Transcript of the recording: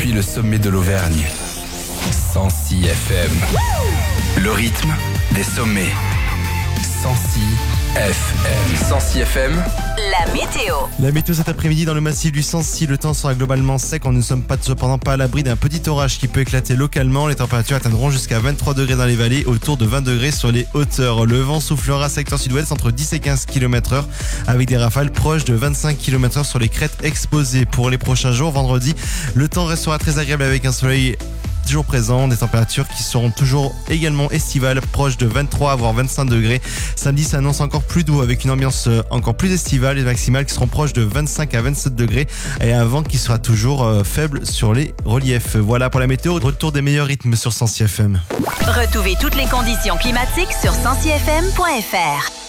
depuis le sommet de l'Auvergne. 106 FM. Le rythme des sommets. 106 FM. 106 FM. La météo. La météo cet après-midi dans le massif du Sancy, le temps sera globalement sec. On ne sommes cependant pas à l'abri d'un petit orage qui peut éclater localement. Les températures atteindront jusqu'à 23 degrés dans les vallées, autour de 20 degrés sur les hauteurs. Le vent soufflera secteur sud-ouest entre 10 et 15 km/h avec des rafales proches de 25 km/h sur les crêtes exposées. Pour les prochains jours, vendredi, le temps restera très agréable avec un soleil toujours présent, des températures qui seront toujours également estivales, proches de 23 voire 25 degrés. Samedi s'annonce encore plus doux avec une ambiance encore plus estivale, les maximales qui seront proches de 25 à 27 degrés et un vent qui sera toujours faible sur les reliefs. Voilà pour la météo, retour des meilleurs rythmes sur 106 FM. Retrouvez toutes les conditions climatiques sur 106fm.fr.